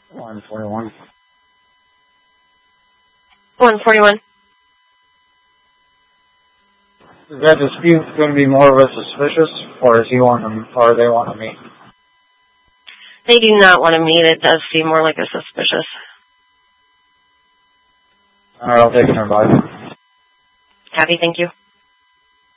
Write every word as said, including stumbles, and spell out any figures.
one forty-one. one forty-one. Is that dispute going to be more or less suspicious, or is he wanting, or they want to meet? They do not want to meet. It does seem more like a suspicious. All right, I'll take it in five. Happy, thank you.